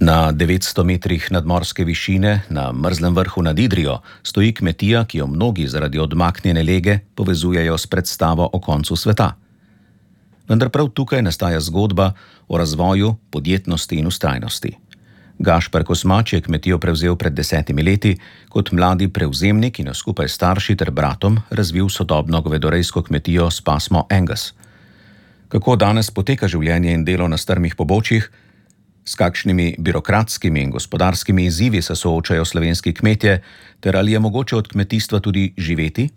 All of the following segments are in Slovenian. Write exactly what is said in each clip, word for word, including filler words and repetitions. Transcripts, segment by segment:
Na devetsto metrih nadmorske višine na mrzlem vrhu nad Idrijo stoji kmetija, ki jo mnogi zaradi odmaknjene lege povezujejo s predstavo o koncu sveta. Vendar prav tukaj nastaja zgodba o razvoju, podjetnosti in vztrajnosti. Gašper Kosmač je kmetijo prevzel pred desetimi leti, kot mladi prevzemnik in jo skupaj s starši ter bratom razvil sodobno govedorejsko kmetijo s pasmo Angus. Kako danes poteka življenje in delo na strmih pobočjih, s kakšnimi birokratskimi in gospodarskimi izzivi se soočajo slovenski kmetje, ter ali je mogoče od kmetijstva tudi živeti?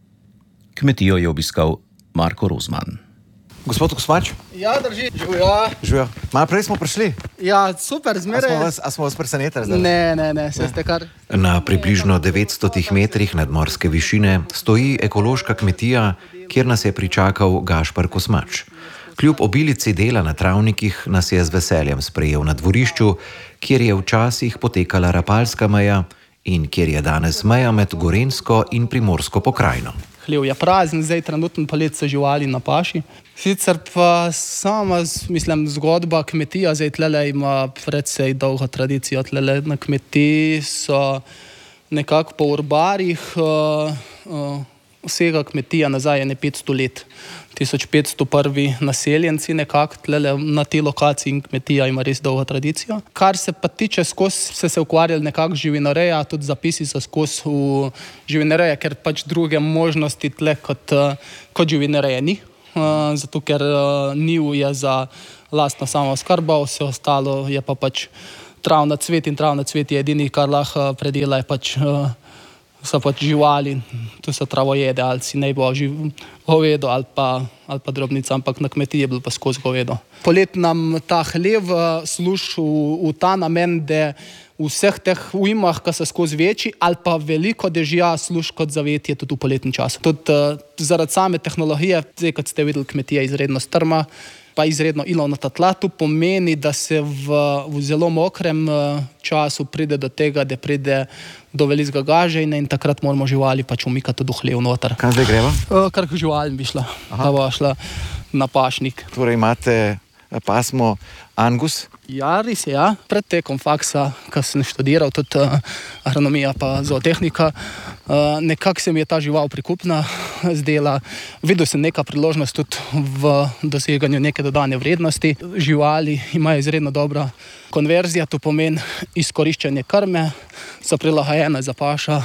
Kmetijo je obiskal Marko Rozman. Gospod Kosmač? Ja, drži. Živijo. Živijo. Malo prej smo prišli. Ja, super, zmeraj. A smo vas, a smo vas presenetili zdaj? Ne, ne, ne, se ste kar... Na približno devetstotih metrih nadmorske višine stoji ekološka kmetija, kjer nas je pričakal Gašper Kosmač. Kljub obilici dela na travnikih nas je z veseljem sprejel na dvorišču, kjer je včasih potekala rapalska meja in kjer je danes meja med Gorenjsko in Primorsko pokrajino. Hlev je prazen, zdaj trenutno pa let so živali na paši. Sicer pa sama, mislim, zgodba kmetija, zdaj tlele ima precej dolgo tradicijo. Tlele na kmetiji so nekako po urbarih uh, uh, vsega kmetija nazaj je ne petsto let. tisoč petsto prvi naseljenci nekako tlele na tej lokaciji in kmetija ima res dolgo tradicijo. Kar se pa tiče skozi, se se ukvarjali nekako živinoreja, tudi zapisi so skozi v živinoreja, ker pač druge možnosti tle kot, kot živinoreja ni. Uh, zato ker uh, niv je za lastno samooskrbo, vse ostalo je pa pač travna cvet in travna cvet je edini, kar lahko predela, je pač uh, so pač živali, tu so travojede, ali si ne bo živ, govedo ali pa, ali pa drobnica, ampak na kmetiji je bilo pa skozi govedo. Polet nam ta hlev služi v, v ta namen, da v vseh teh ujmah, ki so skozi večji ali pa veliko dežja, služi kot zavetje tudi v poletnem času. Tudi uh, zaradi same tehnologije, zdaj kot ste videli, kmetija je izredno strma, pa izredno ilovnata tla, to pomeni, da se v, v zelo mokrem uh, času pride do tega, da pride do velikega gaženja in takrat moramo živali pač umikati tudi v hlev noter. Kam zdaj greva? Uh, kar k živalim bi šla, pa bo šla na pašnik. Torej imate pasmo Angus? Ja, res je, ja. Pred tekom faksa, ko sem študiral tudi uh, agronomija pa zootehnika, uh, nekako se mi je ta žival prikupna zdela. Videl sem neka priložnost tudi v doseganju neke dodane vrednosti. Živali imajo izredno dobra konverzija, to pomeni izkoriščanje krme, so prilagojene za paša.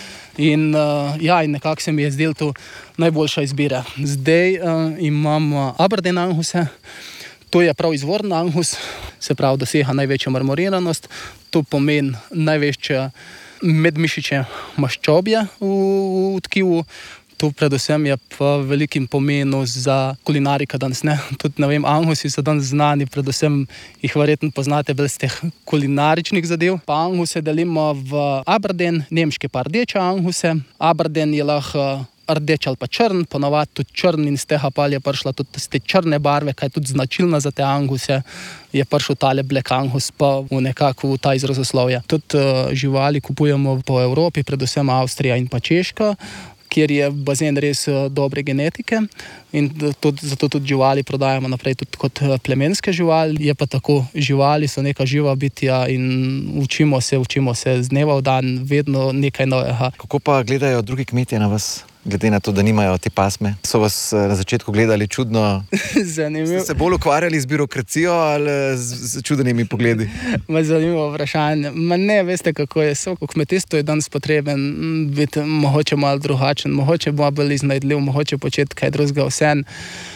In, uh, ja, in nekako se mi je zdelo to najboljša izbira. Zdaj uh, imam Aberdeen Anguse. To je prav izvorni Angus, se pravi, dosega največjo marmoriranost. To pomeni največje medmišiče maščobje v, v tkivu. To predvsem je pa velikim pomenu za kulinarika danes, ne. Tudi, ne vem, Angusi so danes znani, predvsem jih verjetno poznate brez teh kulinaričnih zadev. Pa Anguse delimo v Aberdeen, nemške pa rdeče Anguse. Aberdeen je lahko rdeč ali pa črn, ponovadi tudi črn in z tega pa je prišla tudi z te črne barve, kaj je tudi značilna za te Anguse, je prišel tale Black Angus pa v nekako v ta izrazoslovje. Tudi uh, živali kupujemo po Evropi, predvsem Avstrija in pa Češka, kjer je bazen res uh, dobre genetike in tudi, zato tudi živali prodajamo naprej tudi kot uh, plemenske živali. Je pa tako, živali so neka živa bitja in učimo se, učimo se z dneva v dan, vedno nekaj novega. Kako pa gledajo drugi kmetje na vas? Glede na to, da nimajo te pasme. So vas na začetku gledali čudno? Zanimivo. Ste se bolj ukvarjali z birokracijo ali z, z čudenimi pogledi? Ma zanimivo vprašanje. Ma ne, veste kako je. V kmetijstvu je danes potreben biti mogoče malo drugačen, mogoče malo bolj iznajdljiv, mogoče početi kaj drugega vsem.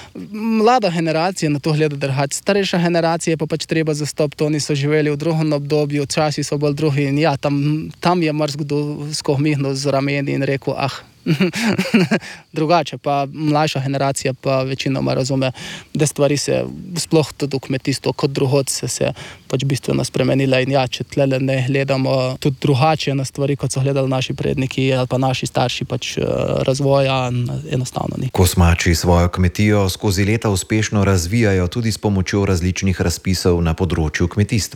Mlada generacija na to gleda drugače. Starejša generacija pa pač treba zastopiti. Oni so živeli v drugem obdobju, časi so bolj drugi in ja, tam, tam je marsikdo skohmihnil z rameni in rekel, ah, drugače, pa mlajša generacija pa večinoma razume, da stvari se sploh tudi v kmetijstvu kot drugod se, se pač bistveno spremenile in ja, če tlele ne gledamo tudi drugače na stvari, kot so gledali naši predniki ali pa naši starši, pač razvoja enostavno ni. Kosmači svojo kmetijo skozi leta uspešno razvijajo tudi s pomočjo različnih razpisov na področju kmetijstva.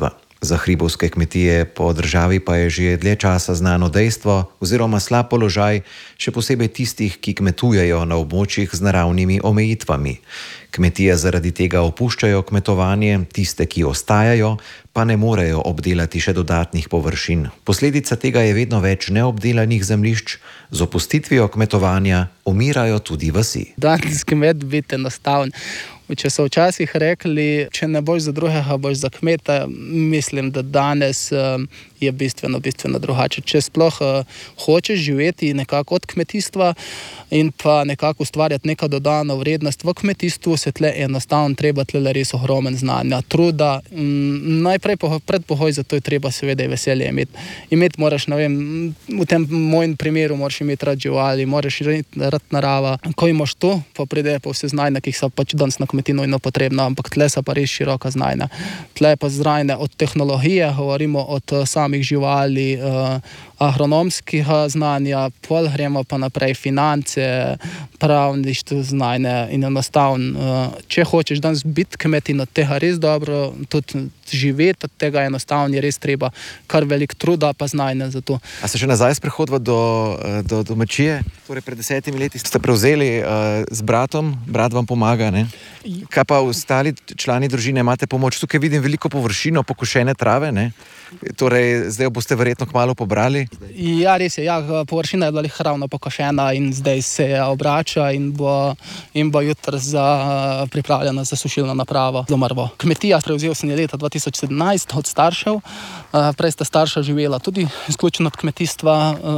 Za hribovske kmetije po državi pa je že dlje časa znano dejstvo oziroma slab položaj, še posebej tistih, ki kmetujejo na območjih z naravnimi omejitvami. Kmetije zaradi tega opuščajo kmetovanje, tiste, ki ostajajo, pa ne morejo obdelati še dodatnih površin. Posledica tega je vedno več neobdelanih zemljišč, z opustitvijo kmetovanja umirajo tudi vasi. Danes kmet biti enostaven. Če so včasih rekli, če ne boš za drugega, boš za kmeta, mislim, da danes je bistveno, bistveno drugače. Če sploh hočeš živeti nekako od kmetijstva in pa nekako ustvarjati neka dodana vrednost v kmetijstvu, se tle enostavno treba tle res ogromen znanja, truda. Najprej predpogoj za to je treba seveda veselje imeti. Imeti moraš, ne vem, v tem mojem primeru moraš imeti rad živali, moraš rad narava. Ko imaš to, pa pride pa vse znanja, ki so pač danes na kmetiji nujno potrebna, ampak tle so pa res široka znanja. Tle pa znanja od tehnologije, govorimo od samih živali, agronomskih znanja, pol gremo pa naprej finance, pravništvo znanja in enostavno, če hočeš danes biti kmet in od tega res dobro, tudi živeti od tega enostavno je res treba kar velik truda pa znanja za to. A se še nazaj sprehodva do, do domačije? Torej pred desetimi leti ste prevzeli uh, z bratom, brat vam pomaga, ne? Kaj pa ostali člani družine, imate pomoč? Tukaj vidim veliko površino, pokošene trave, ne? Torej, zdaj jo boste verjetno kmalu pobrali? Ja, res je, ja, površina je bila lih ravno pokošena in zdaj se obrača in bo, in bo jutri za, pripravljena za sušilno napravo za Marvo. Kmetija prevzel sem je leta dva tisoč sedemnajst od staršev, prej sta starša živela tudi izključno od kmetijstva,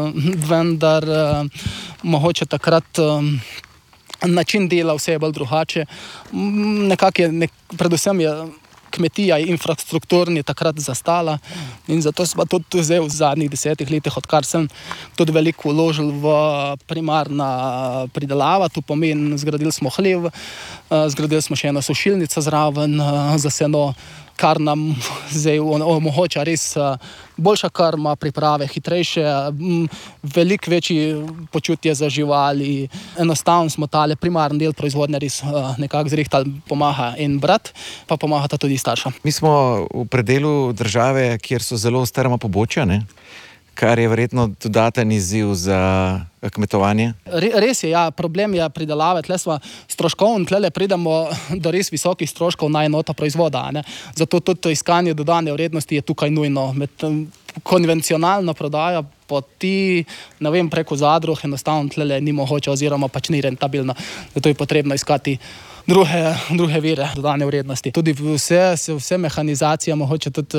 vendar mogoče takrat način dela vse je bolj drugače. Nekako je, nek, predvsem je kmetija infrastrukturni takrat zastala in zato smo tudi zdaj v zadnjih desetih letih, odkar sem tudi veliko vložil v primarna pridelava, to pomeni, zgradili smo hlev, zgradili smo še eno sušilnico zraven za seno, kar nam zdaj omogoča res boljša krma, priprave hitrejše, veliko večji počutje za živali. Enostavno smo tale primarni del proizvodnje res nekako zrihtali, pomaga en brat, pa pomagata tudi starša. Mi smo v predelu države, kjer so zelo strma pobočja, ne? Kar je verjetno dodaten izziv za kmetovanje. Res je, ja, problem je pridelave, tle smo stroškovni, tle pridemo do res visokih stroškov na enoto proizvoda, ne. Zato tudi iskanje dodane vrednosti je tukaj nujno. Med konvencionalno prodajo poti, ne vem, preko zadruh, enostavno tle ni mogoče oziroma pač ni rentabilno. Zato je potrebno iskati druge, druge vire dodane vrednosti. Tudi vse, vse mehanizacije, mogoče tudi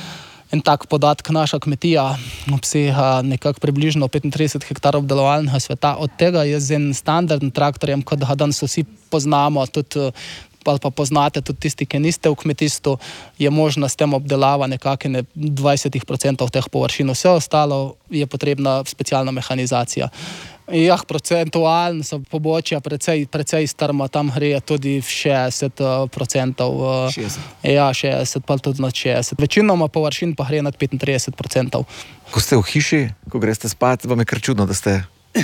en tak podatek, naša kmetija obsega nekako približno petintrideset hektarov obdelovalnega sveta, od tega je z en standardnim traktorjem, kot ga danes vsi poznamo, tudi ali pa poznate tudi tisti, ki niste v kmetijstvu, je možno s tem obdelava nekako ne dvajset procentov teh površin. Vse ostalo je potrebna specialna mehanizacija. Ja, procentualno so pobočja precej, precej strma, tam gre tudi v šestdeset procentov. šestdeset? Ja, šestdeset, pa tudi nad šestdeset. Večinoma površin pa gre nad petintrideset procentov. Ko ste v hiši, ko greste spat, vam je kar čudno, da ste...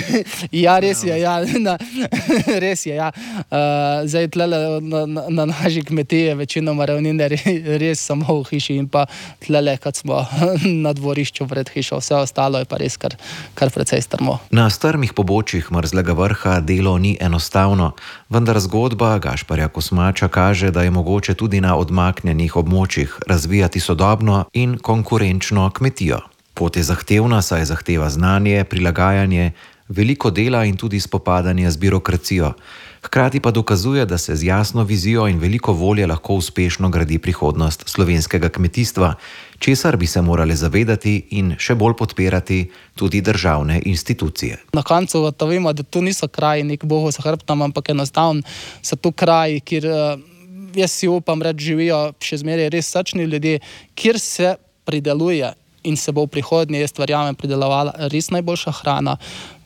Ja, res je, ja, na, res je, ja. Uh, zdaj tlele na, na, na naši kmetiji večinoma ravnine res samo v hiši in pa tlele, kad smo na dvorišču pred hišo, vse ostalo je pa res kar, kar precej strmo. Na strmih pobočjih Mrzlega vrha delo ni enostavno, vendar zgodba Gašparja Kosmača kaže, da je mogoče tudi na odmaknjenih območjih razvijati sodobno in konkurenčno kmetijo. Pot je zahtevna, saj zahteva znanje, prilagajanje, veliko dela in tudi spopadanje z birokracijo. Hkrati pa dokazuje, da se z jasno vizijo in veliko volje lahko uspešno gradi prihodnost slovenskega kmetijstva, česar bi se morali zavedati in še bolj podpirati tudi državne institucije. Na koncu to vemo, da to niso kraji nek bogu za hrbtom, ampak enostavno so to kraji, kjer jaz si upam reči živijo še zmeraj res srčni ljudje, kjer se prideluje in se bo v prihodnje, jaz verjamem, pridelovala res najboljša hrana.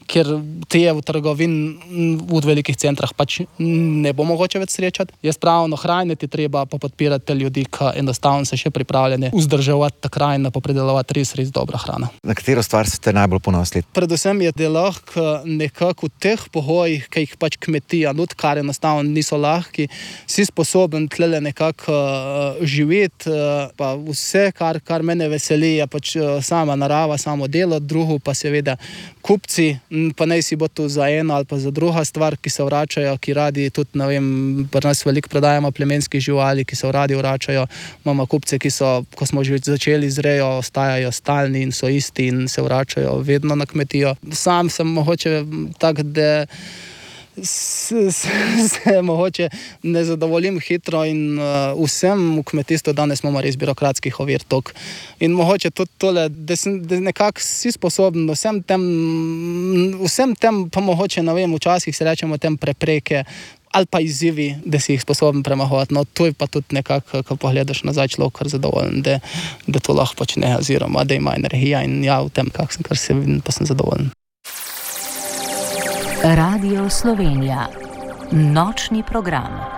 ker te je v trgovini v velikih centrah pač ne bo mogoče več srečati. Je spravno hraniti, treba pa podpirati te ljudi, ki enostavno se še pripravljeni vzdrževati ta kraj in pa pridelovati res, res dobra hrana. Na katero stvar ste najbolj ponosni? Predvsem je, da lahko nekako v teh pogojih, ki jih pač kmetija nudi, kar enostavno niso lahki, si sposoben tlele nekako uh, živeti, uh, pa vse, kar, kar mene veseli, je pač uh, sama narava, samo delo, drugo pa seveda kupci, pa naj si bo to za eno ali pa za druga stvar, ki se vračajo, ki radi tudi, ne vem, pri nas veliko prodajamo plemenskih živali, ki se radi vračajo, imamo kupce, ki so, ko smo že začeli z rejo, ostajajo stalni in so isti in se vračajo vedno na kmetijo. Sam sem mogoče tak, da se, se, se mogoče ne zadovoljim hitro in uh, vsem v kmetijstvu danes imamo res birokratskih ovir tok. In mogoče tudi tole, da, sem, da nekako si sposoben vsem tem, vsem tem pa mogoče, ne vem, včasih se rečemo tem prepreke ali pa izzivi, da si jih sposoben premahovati. No, to je pa tudi nekako, ko pogledaš nazaj, človek kar zadovoljen, da, da to lahko počne, oziroma da ima energija in ja, v tem, kak sem, kar se vidim, pa sem zadovoljen. Radio Slovenija. Nočni program.